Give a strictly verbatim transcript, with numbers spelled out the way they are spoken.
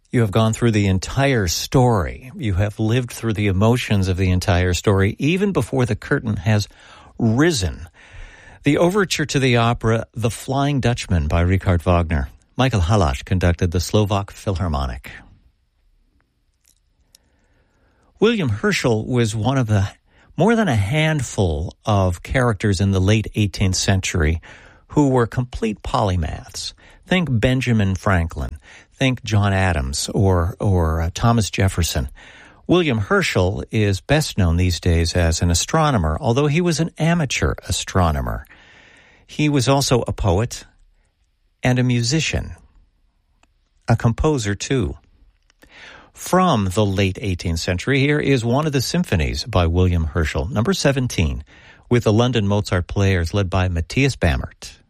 You have gone through the entire story. You have lived through the emotions of the entire story, even before the curtain has risen. The overture to the opera The Flying Dutchman by Richard Wagner. Michael Halász conducted the Slovak Philharmonic. William Herschel was one of the more than a handful of characters in the late eighteenth century who were complete polymaths. Think Benjamin Franklin. Think John Adams or or uh, Thomas Jefferson. William Herschel is best known these days as an astronomer, although he was an amateur astronomer. He was also a poet and a musician, a composer too. From the late eighteenth century, here is one of the symphonies by William Herschel, number seventeen, with the London Mozart Players led by Matthias Bamert.